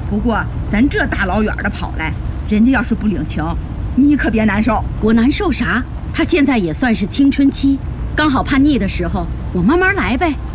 不过咱这大老远的跑来，人家要是不领情，你可别难受。 我难受啥？他现在也算是青春期，刚好叛逆的时候，我慢慢来呗。